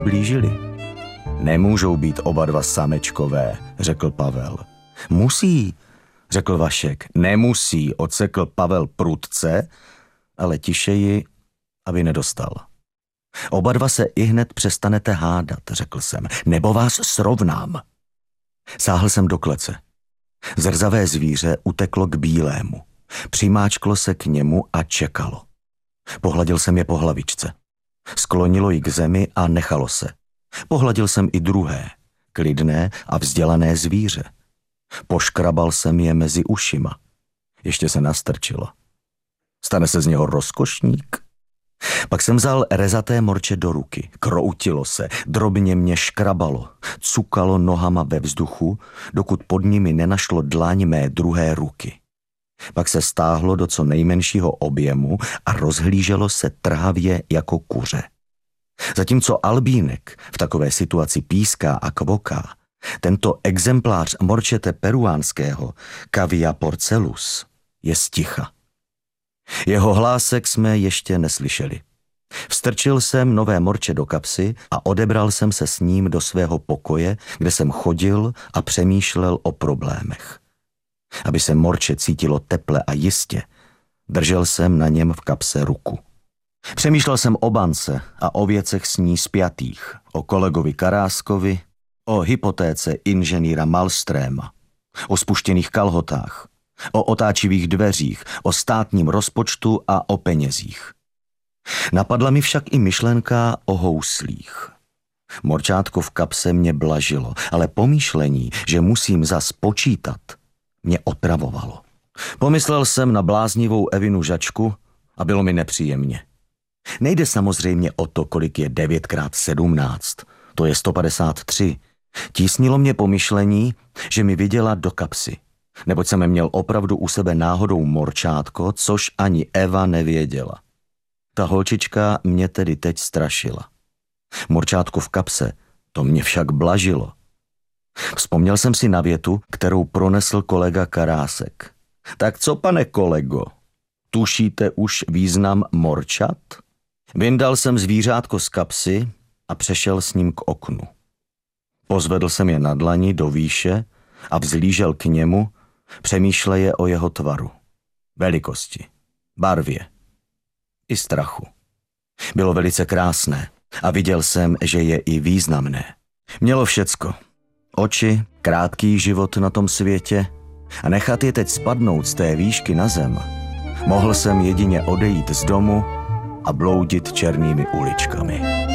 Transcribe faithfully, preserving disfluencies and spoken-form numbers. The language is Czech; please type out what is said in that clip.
blížili. Nemůžou být oba dva samečkové, řekl Pavel. Musí, řekl Vašek. Nemusí, odsekl Pavel prudce, ale tišeji, aby nedostal. Oba dva se ihned přestanete hádat, řekl jsem, nebo vás srovnám. Sáhl jsem do klece. Zrzavé zvíře uteklo k bílému. Přimáčklo se k němu a čekalo. Pohladil jsem je po hlavičce. Sklonilo ji k zemi a nechalo se. Pohladil jsem i druhé, klidné a vzdělané zvíře. Poškrabal jsem je mezi ušima. Ještě se nastrčilo. Stane se z něho rozkošník? Pak jsem vzal rezaté morče do ruky. Kroutilo se, drobně mě škrabalo, cukalo nohama ve vzduchu, dokud pod nimi nenašlo dlaň mé druhé ruky. Pak se stáhlo do co nejmenšího objemu a rozhlíželo se trhavě jako kuře. Zatímco albínek v takové situaci píská a kvoká, tento exemplář morčete peruánského Cavia porcellus je sticha. Jeho hlásek jsme ještě neslyšeli. Vstrčil jsem nové morče do kapsy a odebral jsem se s ním do svého pokoje, kde jsem chodil a přemýšlel o problémech. Aby se morče cítilo teple a jistě, držel jsem na něm v kapse ruku. Přemýšlel jsem o bance a o věcech s ní spjatých, o kolegovi Karáskovi, o hypotéce inženýra Malstréma, o spuštěných kalhotách, o otáčivých dveřích, o státním rozpočtu a o penězích. Napadla mi však i myšlenka o houslích. Morčátko v kapse mě blažilo, ale pomýšlení, že musím zas počítat, mě otravovalo. Pomyslel jsem na bláznivou Evinu žačku a bylo mi nepříjemně. Nejde samozřejmě o to, kolik je devět krát sedmnáct, to je sto padesát tři. Tísnilo mě pomyšlení, že mi viděla do kapsy, neboť jsem měl opravdu u sebe náhodou morčátko, což ani Eva nevěděla. Ta holčička mě tedy teď strašila. Morčátko v kapse, to mě však blažilo. Vzpomněl jsem si na větu, kterou pronesl kolega Karásek. Tak co, pane kolego, tušíte už význam morčat? Vyndal jsem zvířátko z kapsy a přešel s ním k oknu. Pozvedl jsem je na dlani do výše a vzlížel k němu, přemýšleje o jeho tvaru, velikosti, barvě i strachu. Bylo velice krásné a viděl jsem, že je i významné. Mělo všecko. Oči, krátký život na tom světě a nechat je teď spadnout z té výšky na zem. Mohl jsem jedině odejít z domu a bloudit černými uličkami.